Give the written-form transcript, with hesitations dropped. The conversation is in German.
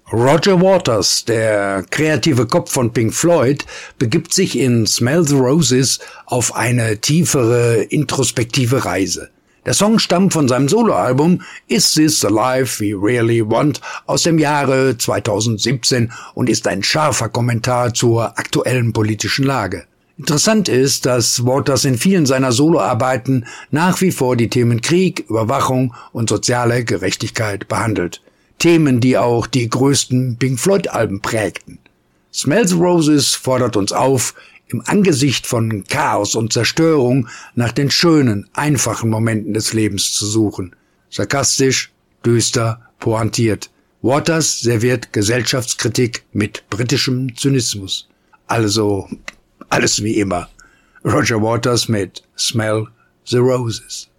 Roger Waters, der kreative Kopf von Pink Floyd, begibt sich in Smell the Roses auf eine tiefere, introspektive Reise. Der Song stammt von seinem Soloalbum Is This the Life We Really Want aus dem Jahre 2017 und ist ein scharfer Kommentar zur aktuellen politischen Lage. Interessant ist, dass Waters in vielen seiner Soloarbeiten nach wie vor die Themen Krieg, Überwachung und soziale Gerechtigkeit behandelt. Themen, die auch die größten Pink Floyd-Alben prägten. Smell the Roses fordert uns auf, im Angesicht von Chaos und Zerstörung nach den schönen, einfachen Momenten des Lebens zu suchen. Sarkastisch, düster, pointiert. Waters serviert Gesellschaftskritik mit britischem Zynismus. Also, alles wie immer. Roger Waters mit Smell the Roses.